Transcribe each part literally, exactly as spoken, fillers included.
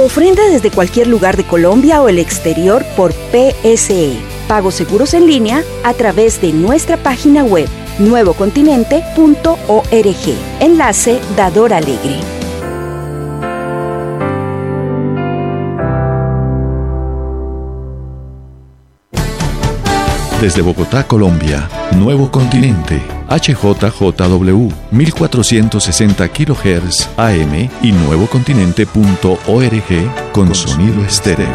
Ofrenda desde cualquier lugar de Colombia o el exterior por P S E. Pagos seguros en línea a través de nuestra página web nuevo continente punto org. Enlace Dador Alegre. Desde Bogotá, Colombia, Nuevo Continente, H J J W, mil cuatrocientos sesenta kilohertz A M y nuevo continente punto org con sonido estéreo.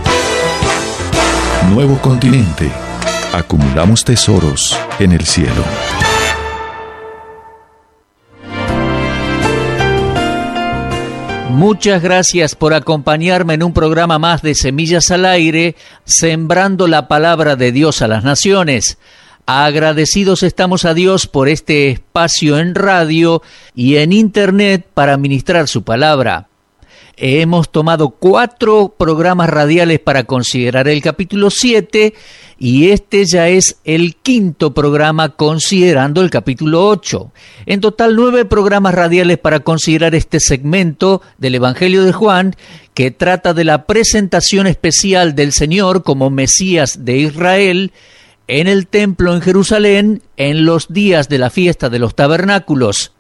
Nuevo Continente. Acumulamos tesoros en el cielo. Muchas gracias por acompañarme en un programa más de Semillas al Aire, sembrando la palabra de Dios a las naciones. Agradecidos estamos a Dios por este espacio en radio y en internet para ministrar su palabra. Hemos tomado cuatro programas radiales para considerar el capítulo siete y este ya es el quinto programa considerando el capítulo ocho. En total, nueve programas radiales para considerar este segmento del Evangelio de Juan que trata de la presentación especial del Señor como Mesías de Israel en el templo en Jerusalén en los días de la fiesta de los tabernáculos.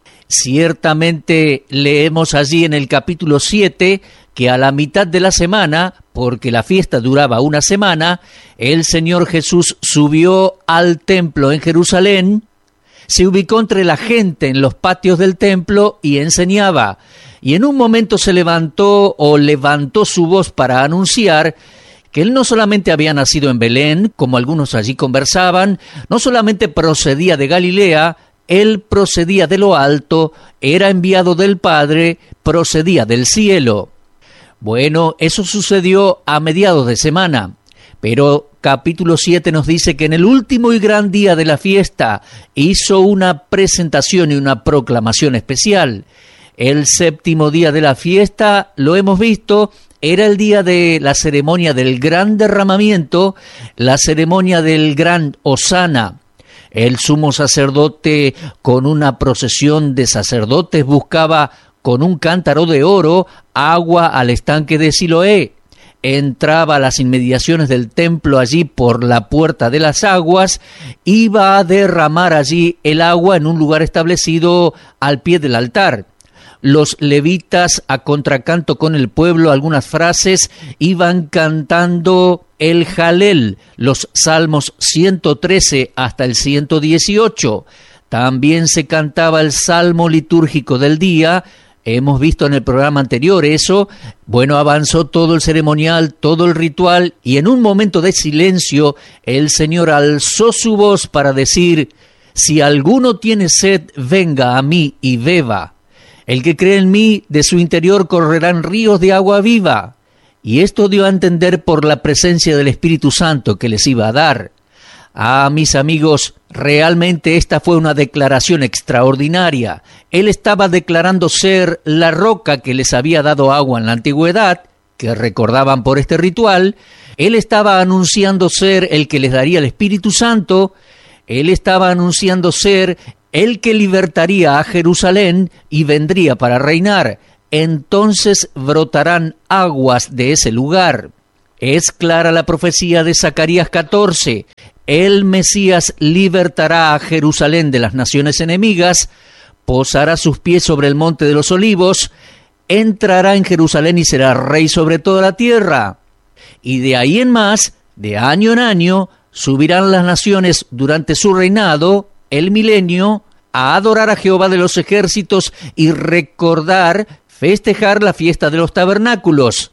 Ciertamente leemos allí en el capítulo siete que a la mitad de la semana, porque la fiesta duraba una semana, el Señor Jesús subió al templo en Jerusalén, se ubicó entre la gente en los patios del templo y enseñaba. Y en un momento se levantó o levantó su voz para anunciar que él no solamente había nacido en Belén, como algunos allí conversaban, no solamente procedía de Galilea, él procedía de lo alto, era enviado del Padre, procedía del cielo. Bueno, eso sucedió a mediados de semana, pero capítulo siete nos dice que en el último y gran día de la fiesta hizo una presentación y una proclamación especial. El séptimo día de la fiesta, lo hemos visto, era el día de la ceremonia del gran derramamiento, la ceremonia del gran hosana. El sumo sacerdote, con una procesión de sacerdotes, buscaba con un cántaro de oro agua al estanque de Siloé. Entraba a las inmediaciones del templo allí por la puerta de las aguas, iba a derramar allí el agua en un lugar establecido al pie del altar. Los levitas, a contracanto con el pueblo, algunas frases, iban cantando el Jalel, los salmos ciento trece hasta el ciento dieciocho. También se cantaba el salmo litúrgico del día. Hemos visto en el programa anterior eso. Bueno, avanzó todo el ceremonial, todo el ritual, y en un momento de silencio, el Señor alzó su voz para decir: si alguno tiene sed, venga a mí y beba. El que cree en mí, de su interior correrán ríos de agua viva. Y esto dio a entender por la presencia del Espíritu Santo que les iba a dar. Ah, mis amigos, realmente esta fue una declaración extraordinaria. Él estaba declarando ser la roca que les había dado agua en la antigüedad, que recordaban por este ritual. Él estaba anunciando ser el que les daría el Espíritu Santo. Él estaba anunciando ser el que libertaría a Jerusalén y vendría para reinar. Entonces brotarán aguas de ese lugar. Es clara la profecía de Zacarías catorce. El Mesías libertará a Jerusalén de las naciones enemigas, posará sus pies sobre el monte de los olivos, entrará en Jerusalén y será rey sobre toda la tierra. Y de ahí en más, de año en año, subirán las naciones durante su reinado, el milenio, a adorar a Jehová de los ejércitos y recordar, festejar la fiesta de los tabernáculos.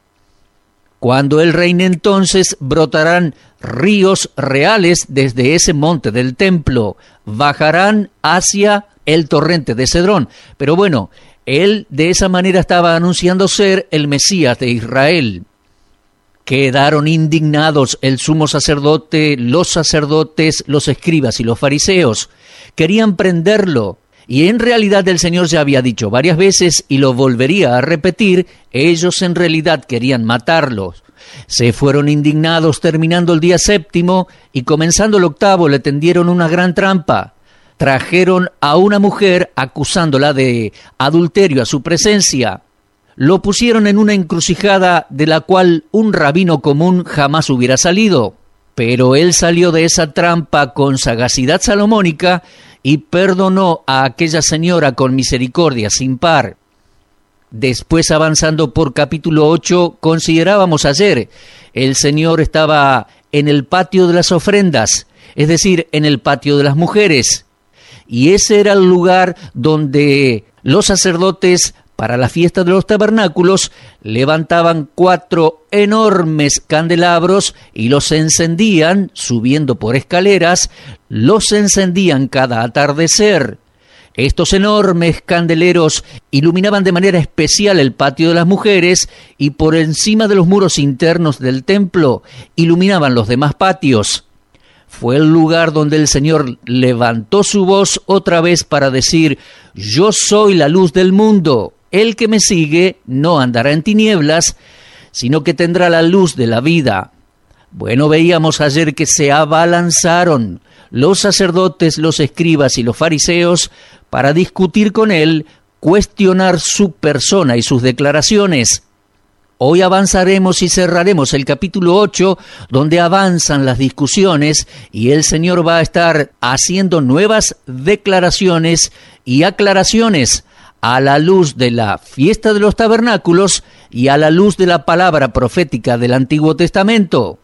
Cuando Él reine entonces, brotarán ríos reales desde ese monte del templo, bajarán hacia el torrente de Cedrón. Pero bueno, Él de esa manera estaba anunciando ser el Mesías de Israel. Quedaron indignados el sumo sacerdote, los sacerdotes, los escribas y los fariseos. Querían prenderlo, y en realidad el Señor ya había dicho varias veces, y lo volvería a repetir, ellos en realidad querían matarlos. Se fueron indignados terminando el día séptimo, y comenzando el octavo le tendieron una gran trampa. Trajeron a una mujer acusándola de adulterio a su presencia. lo pusieron en una encrucijada de la cual un rabino común jamás hubiera salido. Pero él salió de esa trampa con sagacidad salomónica y perdonó a aquella señora con misericordia sin par. Después, avanzando por capítulo ocho, considerábamos ayer, el Señor estaba en el patio de las ofrendas, es decir, en el patio de las mujeres. Y ese era el lugar donde los sacerdotes, para la fiesta de los tabernáculos, levantaban cuatro enormes candelabros y los encendían, subiendo por escaleras, los encendían cada atardecer. Estos enormes candeleros iluminaban de manera especial el patio de las mujeres y por encima de los muros internos del templo iluminaban los demás patios. Fue el lugar donde el Señor levantó su voz otra vez para decir: «Yo soy la luz del mundo. El que me sigue no andará en tinieblas, sino que tendrá la luz de la vida». Bueno, veíamos ayer que se abalanzaron los sacerdotes, los escribas y los fariseos para discutir con él, cuestionar su persona y sus declaraciones. Hoy avanzaremos y cerraremos el capítulo ocho, donde avanzan las discusiones y el Señor va a estar haciendo nuevas declaraciones y aclaraciones a la luz de la fiesta de los tabernáculos y a la luz de la palabra profética del Antiguo Testamento.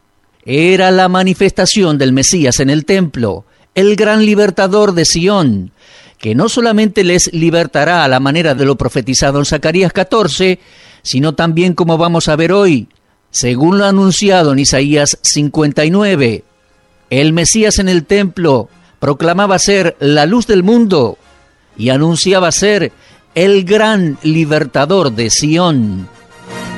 Era la manifestación del Mesías en el templo, el gran libertador de Sión, que no solamente les libertará a la manera de lo profetizado en Zacarías catorce, sino también, como vamos a ver hoy, según lo anunciado en Isaías cincuenta y nueve. El Mesías en el templo proclamaba ser la luz del mundo y anunciaba ser el gran libertador de Sión.